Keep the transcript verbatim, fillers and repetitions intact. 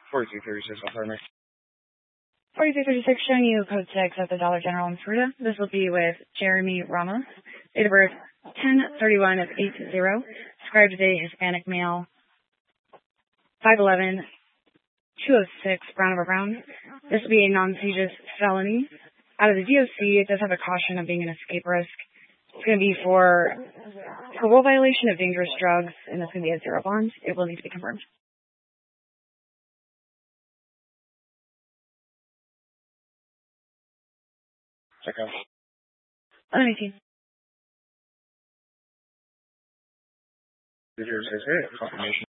forty-two thirty-six, I'll me. forty-two thirty-six, showing you code six at the Dollar General in Fruita. This will be with Jeremy Ramos. Date of birth, ten thirty-one of eighty. Described today, Hispanic male, five eleven, two oh six, brown over brown. This will be a non-serious felony. Out of the D O C, it does have a caution of being an escape risk. It's going to be for parole violation of dangerous drugs, and that's going to be a zero bond. It will need to be confirmed. Check out. eleven eighteen. Did you say confirmation?